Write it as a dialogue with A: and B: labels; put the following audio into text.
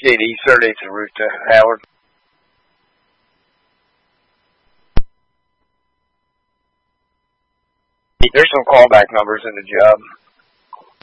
A: JD, Saturday to route to Howard. There's some callback numbers in the job.